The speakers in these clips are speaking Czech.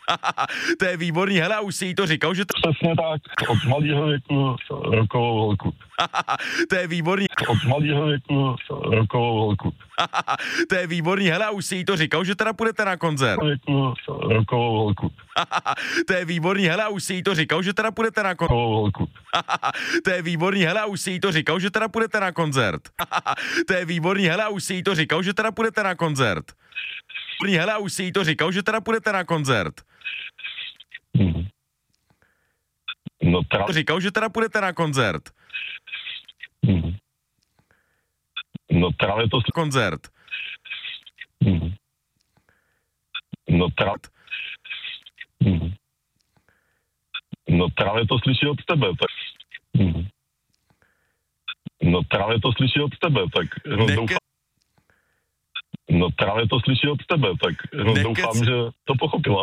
To je výborný, hele, a už si jí to říkal, že to... Přesně tak, od malého věku rokovou holku. To je výborný. Od malého věku rokovou holku. To je výborný, hele, a už si jí to říkal, že teda půjdete na koncert. Věku rokovou holku. To je výborný, hele, a už si jí to říkal, že teda půjdete na koncert. Rokovou holku. To je výborný, hele, a už si jí to říkal, že teda půjdete na koncert. To je výborný, hele, a už si jí to říkal, že teda půjdete na koncert. Hele, a už si jí to říkal, že teda půjdete na koncert. No Říkal, že teda půjdete na koncert. No právě to... Koncert. No právě to slyší od tebe, tak... No právě to slyší od tebe, tak doufám... No právě to slyší od tebe, tak doufám, že to pochopila.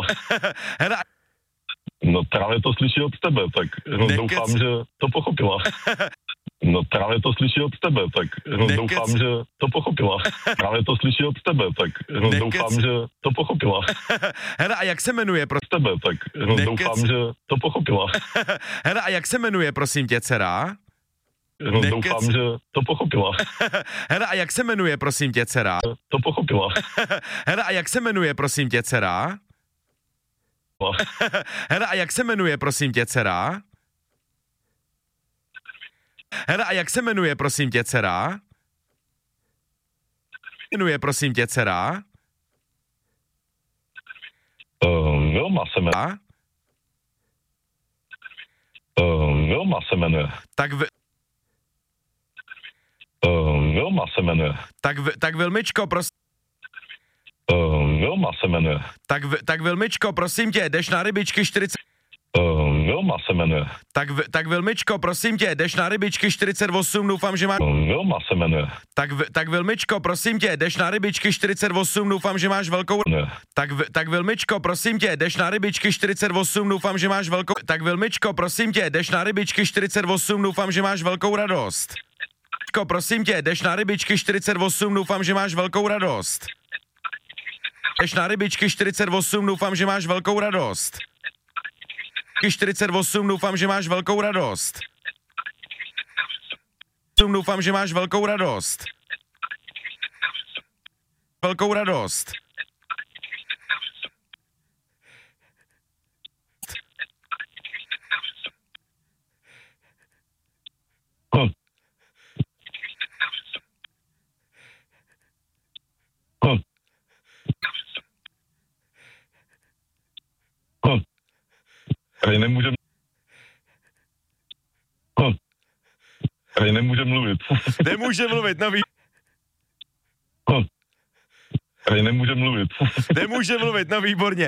No právě to slyší od tebe, tak doufám, že to pochopila. No právě to slyší od tebe, tak doufám, že to pochopila. Právě to slyší od tebe, tak doufám, že to pochopila. Hele, a jak se jmenuje, prosím tebe, tak doufám, že to pochopila. Hele, a jak se jmenuje, prosím tě, dcera? Doufám, že to pochopila. Hele, a jak se jmenuje, prosím tě, dcera? To pochopila. Hele, a jak se jmenuje, prosím tě, dcera? Hele, a jak se jmenuje, prosím tě, dcera? Hele, a jak se jmenuje, prosím tě, dcera? Jmenuje, prosím tě, dcera? Vilma se jmenuje. Vilma se jmenuje. Vilma se jmenuje. Tak Vilmičko, prosím. Vilma se jmenuje. Tak Vilmičko, prosím tě, jdeš na rybičky 40... Vilma se jmenuje. Tak Vilmičko, prosím tě, jdeš na rybičky 48, doufám, že máš... Vilma se jmenuje. Tak Vilmičko, prosím tě, jdeš na rybičky 48, doufám, že máš velkou... Tak Vilmičko, prosím tě, jdeš na rybičky 48, doufám, že máš velkou... Tak Vilmičko, prosím tě, jdeš na rybičky 48, doufám, že máš velkou radost. Prosím tě, jdeš na rybičky 48, doufám, že máš velkou radost. Jdeš na rybičky 48, doufám, že máš velkou radost. 48, doufám, že máš velkou radost. Doufám, že máš velkou radost. Velkou radost. Tady nemůžem... Tady nemůžem mluvit. Nemůže mluvit, no Tady nemůžem mluvit. Nemůže mluvit, no výborně.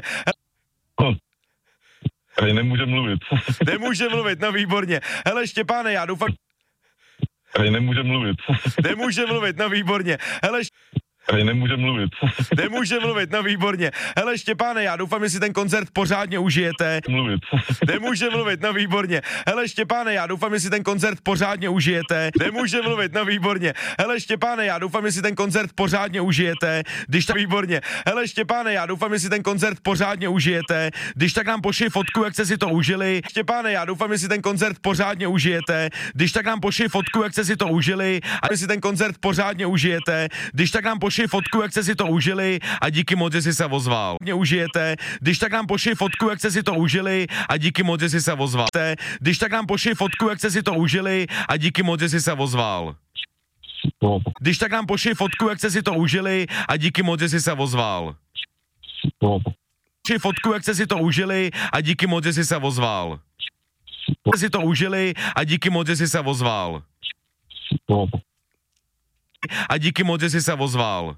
Tady nemůžem mluvit. Nemůže mluvit, no výborně. Hele, Štěpáne, já doufám... Tady nemůžem mluvit. Nemůže mluvit, no výborně. Hele, Tady nemůžem mluvit. Nemůže mluvit, no výborně. Hele, Štěpáne, já doufám, že si ten koncert pořádně užijete. Mluvit. Nemůže mluvit, no výborně. Hele, Štěpáne, já doufám, že si ten koncert pořádně užijete. Nemůže mluvit, no výborně. Hele, Štěpáne, já doufám, že si ten koncert pořádně užijete. Když tak výborně. Hele, Štěpáne, já doufám, že si ten koncert pořádně užijete. Když tak nám pošli fotku, jak jste si to užili. Štěpáne, já doufám, že si ten koncert pořádně užijete. Když tak nám pošli fotku, jak jste si to užili. A si ten koncert pořádně užijete. Když tak nám pošli fotku, jak jste si to užili a díky moc, že jsi se ozval. Mě užijete, když tak nám pošli fotku, jak jste si to užili a díky moc, že jsi se ozval. Když tak nám pošli fotku, jak jste si to užili a díky moc, že jsi se ozval. Když tak nám pošli fotku, jak jste si to užili a díky moc, že jsi se ozval. Pošli fotku, jak jste si to užili a díky moc, že jsi se ozval. Jste si to užili a díky moc, že jsi se ozval. A díky moc, že jsi se ozval.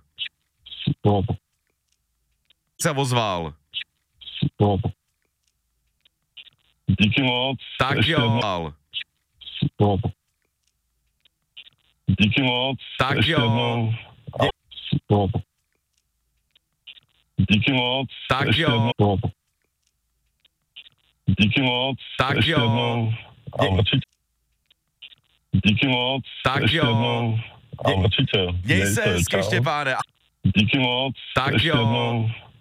Se ozval. Díky moc. Tak ještě jo. Díky moc. Tak ještě jo. jednou. Díky moc. Tak ještě jo. jednou. Díky moc. Tak ještě jo. jednou. A určitě. Díky moc. Tak ještě jo. jednou. A určitě. Měj se hezky, čau. Štěpáne. Díky moc. Tak ještě jo. jednou.